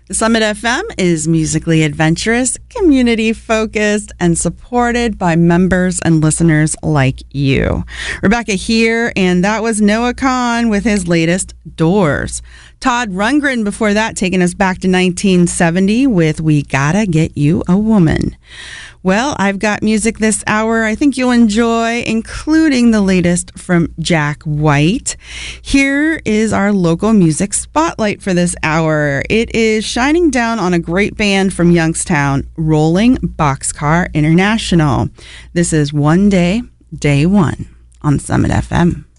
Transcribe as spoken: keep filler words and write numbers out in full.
Summit F M is musically adventurous, community-focused, and supported by members and listeners like you. Rebecca here, and that was Noah Kahan with his latest, Doors. Todd Rundgren before that, taking us back to nineteen seventy with We Gotta Get You a Woman. Well, I've got music this hour I think you'll enjoy, including the latest from Jack White. Here is our local music spotlight for this hour. It is shining down on a great band from Youngstown, Rolling Boxcar International. This is One Day, Day One on Summit F M.